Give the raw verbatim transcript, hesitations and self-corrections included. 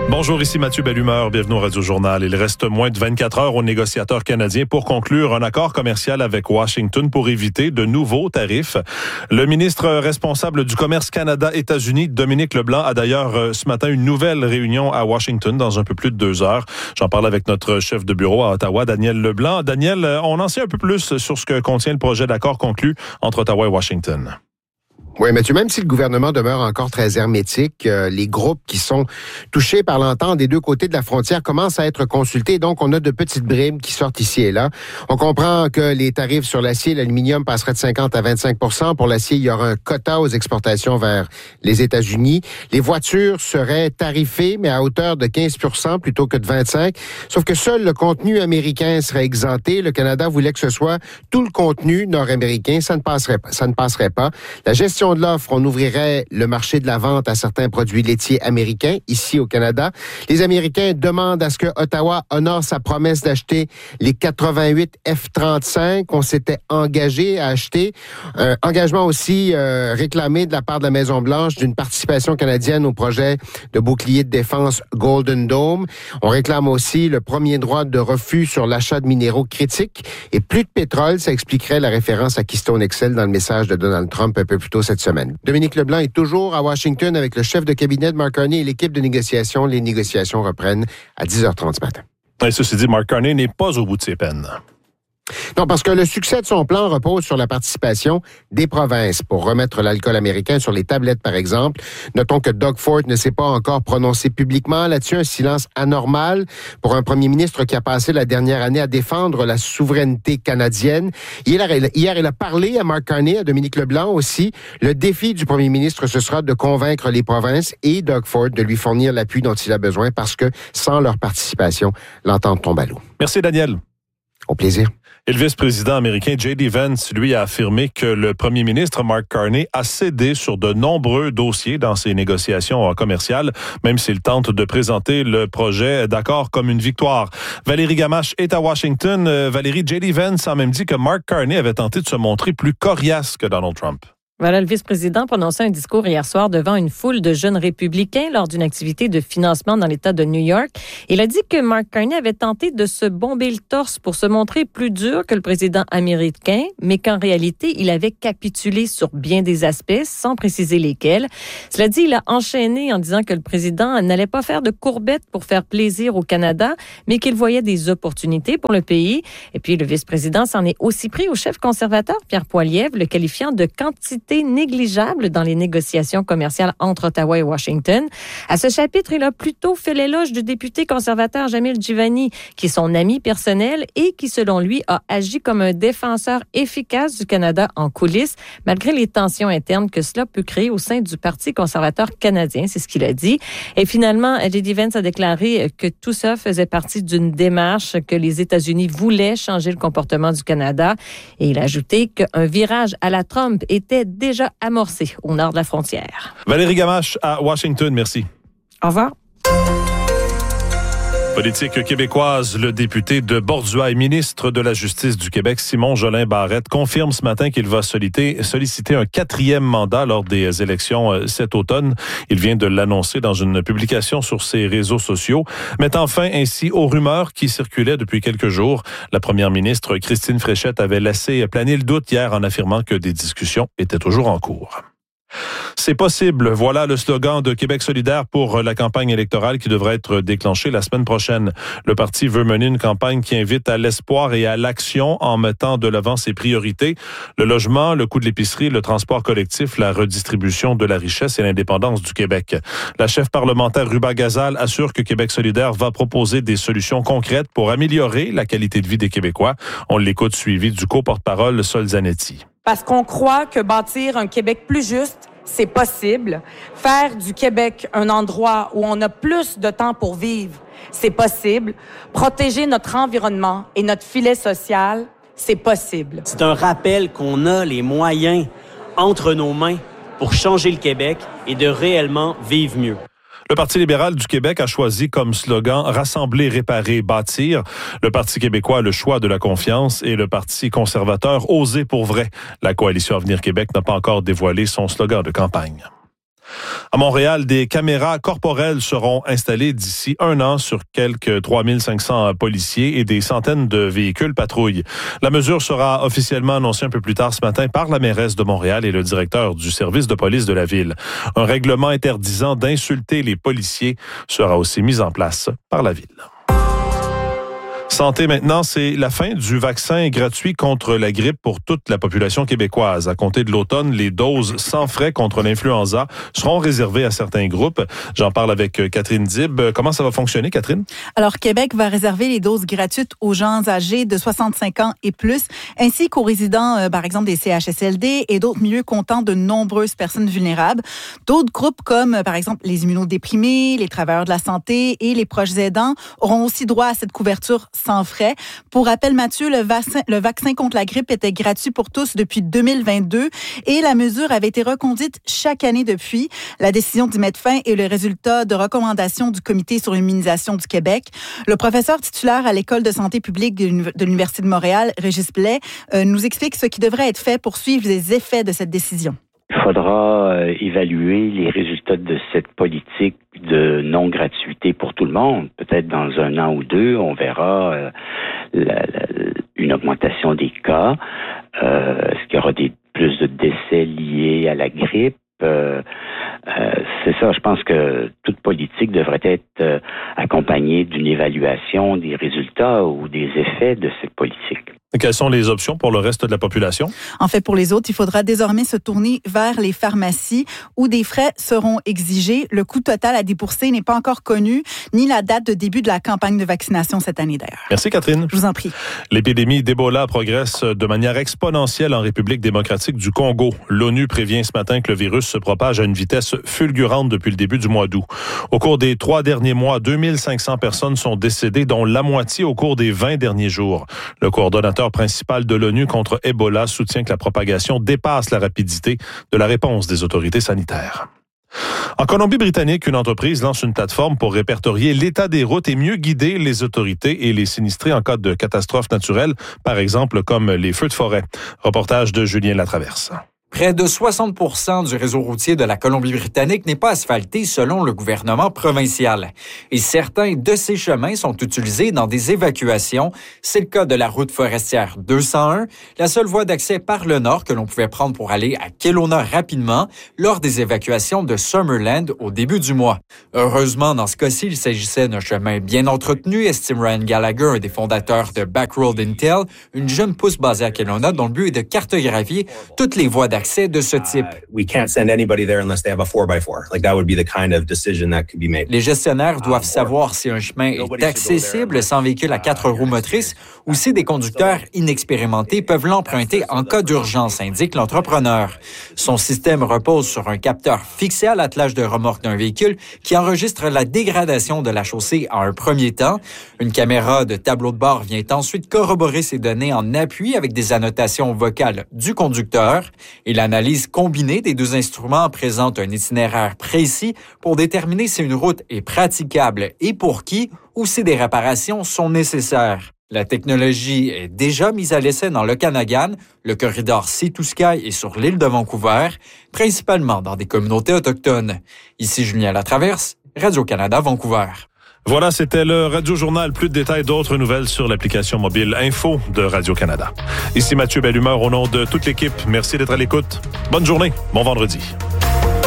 Bonjour, ici Mathieu Bellumeur. Bienvenue au Radio-Journal. Il reste moins de vingt-quatre heures aux négociateurs canadiens pour conclure un accord commercial avec Washington pour éviter de nouveaux tarifs. Le ministre responsable du commerce Canada-États-Unis, Dominique Leblanc, a d'ailleurs ce matin une nouvelle réunion à Washington dans un peu plus de deux heures. J'en parle avec notre chef de bureau à Ottawa, Daniel Leblanc. Daniel, on en sait un peu plus sur ce que contient le projet d'accord conclu entre Ottawa et Washington. Oui, Mathieu, même si le gouvernement demeure encore très hermétique, euh, les groupes qui sont touchés par l'entente des deux côtés de la frontière commencent à être consultés. Donc, on a de petites bribes qui sortent ici et là. On comprend que les tarifs sur l'acier et l'aluminium passeraient de cinquante à vingt-cinq pour cent. Pour l'acier, il y aura un quota aux exportations vers les États-Unis. Les voitures seraient tarifées, mais à hauteur de quinze pour cent plutôt que de vingt-cinq pour cent. Sauf que seul le contenu américain serait exempté. Le Canada voulait que ce soit tout le contenu nord-américain. Ça ne passerait pas. Ça ne passerait pas. La gestion de l'offre, on ouvrirait le marché de la vente à certains produits laitiers américains ici au Canada. Les Américains demandent à ce que Ottawa honore sa promesse d'acheter les quatre-vingt-huit F trente-cinq qu'on s'était engagé à acheter. Euh, engagement aussi euh, réclamé de la part de la Maison-Blanche d'une participation canadienne au projet de bouclier de défense Golden Dome. On réclame aussi le premier droit de refus sur l'achat de minéraux critiques et plus de pétrole. Ça expliquerait la référence à Keystone X L dans le message de Donald Trump un peu plus tôt cette semaine. Dominique Leblanc est toujours à Washington avec le chef de cabinet de Mark Carney et l'équipe de négociation. Les négociations reprennent à dix heures trente ce matin. Et ceci dit, Mark Carney n'est pas au bout de ses peines. Non, parce que le succès de son plan repose sur la participation des provinces pour remettre l'alcool américain sur les tablettes, par exemple. Notons que Doug Ford ne s'est pas encore prononcé publiquement là-dessus, un silence anormal pour un premier ministre qui a passé la dernière année à défendre la souveraineté canadienne. Hier, hier il a parlé à Mark Carney, à Dominique Leblanc aussi. Le défi du premier ministre, ce sera de convaincre les provinces et Doug Ford de lui fournir l'appui dont il a besoin parce que sans leur participation, l'entente tombe à l'eau. Merci, Daniel. Au plaisir. Et le vice-président américain J D Vance, lui, a affirmé que le premier ministre Mark Carney a cédé sur de nombreux dossiers dans ses négociations commerciales, même s'il tente de présenter le projet d'accord comme une victoire. Valérie Gamache est à Washington. Euh, Valérie, J D Vance a même dit que Mark Carney avait tenté de se montrer plus coriace que Donald Trump. Voilà, le vice-président prononçait un discours hier soir devant une foule de jeunes républicains lors d'une activité de financement dans l'État de New York. Il a dit que Mark Carney avait tenté de se bomber le torse pour se montrer plus dur que le président américain, mais qu'en réalité, il avait capitulé sur bien des aspects, sans préciser lesquels. Cela dit, il a enchaîné en disant que le président n'allait pas faire de courbettes pour faire plaisir au Canada, mais qu'il voyait des opportunités pour le pays. Et puis, le vice-président s'en est aussi pris au chef conservateur, Pierre Poilievre, le qualifiant de quantité négligeable dans les négociations commerciales entre Ottawa et Washington. À ce chapitre, il a plutôt fait l'éloge du député conservateur Jamil Djivani, qui est son ami personnel et qui, selon lui, a agi comme un défenseur efficace du Canada en coulisses, malgré les tensions internes que cela peut créer au sein du Parti conservateur canadien. C'est ce qu'il a dit. Et finalement, J D Vance a déclaré que tout ça faisait partie d'une démarche que les États-Unis voulaient changer le comportement du Canada. Et il a ajouté qu'un virage à la Trump était déjà amorcé au nord de la frontière. Valérie Gamache à Washington, merci. Au revoir. Politique québécoise, le député de Bordua et ministre de la Justice du Québec, Simon Jolin Barrette, confirme ce matin qu'il va solliciter, solliciter un quatrième mandat lors des élections cet automne. Il vient de l'annoncer dans une publication sur ses réseaux sociaux, mettant fin ainsi aux rumeurs qui circulaient depuis quelques jours. La première ministre Christine Fréchette avait laissé planer le doute hier en affirmant que des discussions étaient toujours en cours. C'est possible. Voilà le slogan de Québec solidaire pour la campagne électorale qui devrait être déclenchée la semaine prochaine. Le parti veut mener une campagne qui invite à l'espoir et à l'action en mettant de l'avant ses priorités. Le logement, le coût de l'épicerie, le transport collectif, la redistribution de la richesse et l'indépendance du Québec. La chef parlementaire Ruba Gazal assure que Québec solidaire va proposer des solutions concrètes pour améliorer la qualité de vie des Québécois. On l'écoute suivi du co-porte-parole Sol Zanetti. Parce qu'on croit que bâtir un Québec plus juste, c'est possible. Faire du Québec un endroit où on a plus de temps pour vivre, c'est possible. Protéger notre environnement et notre filet social, c'est possible. C'est un rappel qu'on a les moyens entre nos mains pour changer le Québec et de réellement vivre mieux. Le Parti libéral du Québec a choisi comme slogan « Rassembler, réparer, bâtir ». Le Parti québécois a le choix de la confiance et le Parti conservateur « Oser pour vrai ». La coalition Avenir Québec n'a pas encore dévoilé son slogan de campagne. À Montréal, des caméras corporelles seront installées d'ici un an sur quelques trois mille cinq cents policiers et des centaines de véhicules patrouilles. La mesure sera officiellement annoncée un peu plus tard ce matin par la mairesse de Montréal et le directeur du service de police de la ville. Un règlement interdisant d'insulter les policiers sera aussi mis en place par la ville. Santé maintenant, c'est la fin du vaccin gratuit contre la grippe pour toute la population québécoise. À compter de l'automne, les doses sans frais contre l'influenza seront réservées à certains groupes. J'en parle avec Catherine Dib. Comment ça va fonctionner, Catherine? Alors, Québec va réserver les doses gratuites aux gens âgés de soixante-cinq ans et plus, ainsi qu'aux résidents, euh, par exemple, des C H S L D et d'autres milieux comptant de nombreuses personnes vulnérables. D'autres groupes comme, par exemple, les immunodéprimés, les travailleurs de la santé et les proches aidants auront aussi droit à cette couverture sans frais. Pour rappel, Mathieu, le vaccin, le vaccin contre la grippe était gratuit pour tous depuis deux mille vingt-deux et la mesure avait été reconduite chaque année depuis. La décision d'y mettre fin est le résultat de recommandations du Comité sur l'immunisation du Québec. Le professeur titulaire à l'École de santé publique de l'Université de Montréal, Régis Blais, euh, nous explique ce qui devrait être fait pour suivre les effets de cette décision. Il faudra euh, évaluer les résultats de cette politique de non-gratuité pour tout le monde. Peut-être dans un an ou deux, on verra euh, la, la, une augmentation des cas. Euh, est-ce qu'il y aura des, plus de décès liés à la grippe? Euh, euh, c'est ça, je pense que toute politique devrait être euh, accompagnée d'une évaluation des résultats ou des effets de cette politique. Et quelles sont les options pour le reste de la population? En fait, pour les autres, il faudra désormais se tourner vers les pharmacies où des frais seront exigés. Le coût total à débourser n'est pas encore connu, ni la date de début de la campagne de vaccination cette année d'ailleurs. Merci Catherine. Je vous en prie. L'épidémie d'Ebola progresse de manière exponentielle en République démocratique du Congo. L'ONU prévient ce matin que le virus se propage à une vitesse fulgurante depuis le début du mois d'août. Au cours des trois derniers mois, deux mille cinq cents personnes sont décédées, dont la moitié au cours des vingt derniers jours. Le coordonnateur principal de l'ONU contre Ebola soutient que la propagation dépasse la rapidité de la réponse des autorités sanitaires. En Colombie-Britannique, une entreprise lance une plateforme pour répertorier l'état des routes et mieux guider les autorités et les sinistrés en cas de catastrophes naturelles, par exemple comme les feux de forêt. Reportage de Julien Latraverse. Près de soixante pour cent du réseau routier de la Colombie-Britannique n'est pas asphalté selon le gouvernement provincial. Et certains de ces chemins sont utilisés dans des évacuations. C'est le cas de la route forestière deux cent un, la seule voie d'accès par le nord que l'on pouvait prendre pour aller à Kelowna rapidement lors des évacuations de Summerland au début du mois. Heureusement, dans ce cas-ci, il s'agissait d'un chemin bien entretenu, estime Ryan Gallagher, un des fondateurs de Backroad Intel, une jeune pousse basée à Kelowna dont le but est de cartographier toutes les voies d'accès de ce type. Les gestionnaires doivent savoir si un chemin est accessible sans véhicule à quatre roues motrices ou si des conducteurs inexpérimentés peuvent l'emprunter en cas d'urgence, indique l'entrepreneur. Son système repose sur un capteur fixé à l'attelage de remorque d'un véhicule qui enregistre la dégradation de la chaussée en un premier temps. Une caméra de tableau de bord vient ensuite corroborer ces données en appui avec des annotations vocales du conducteur. Et l'analyse combinée des deux instruments présente un itinéraire précis pour déterminer si une route est praticable et pour qui ou si des réparations sont nécessaires. La technologie est déjà mise à l'essai dans l'Okanagan, le corridor Sea to Sky et sur l'île de Vancouver, principalement dans des communautés autochtones. Ici Julien Latraverse, Radio-Canada, Vancouver. Voilà, c'était le Radio-Journal. Plus de détails, d'autres nouvelles sur l'application mobile Info de Radio-Canada. Ici Mathieu Bellumeur au nom de toute l'équipe. Merci d'être à l'écoute. Bonne journée, bon vendredi.